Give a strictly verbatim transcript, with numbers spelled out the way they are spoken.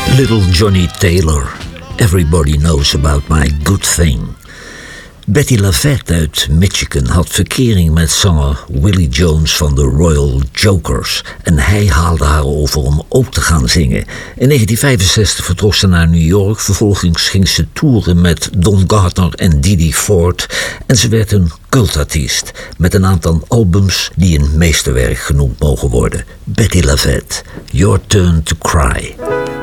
Little Johnny Taylor, Everybody Knows About My Good Thing. Betty Lavette uit Michigan had verkering met zanger Willie Jones van de Royal Jokers en hij haalde haar over om ook te gaan zingen. In negentien vijfenzestig vertrok ze naar New York, vervolgens ging ze toeren met Don Gardner en Didi Ford en ze werd een cultartiest met een aantal albums die een meesterwerk genoemd mogen worden. Betty Lavette, Your Turn to Cry.